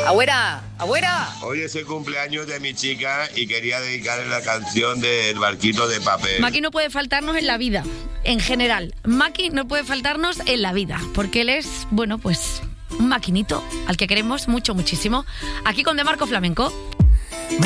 Agüera, agüera. Hoy es el cumpleaños de mi chica y quería dedicarle la canción del barquito de papel. Maki no puede faltarnos en la vida, en general. Maki no puede faltarnos en la vida, porque él es, bueno, pues un maquinito al que queremos mucho, muchísimo. Aquí con De Marco Flamenco.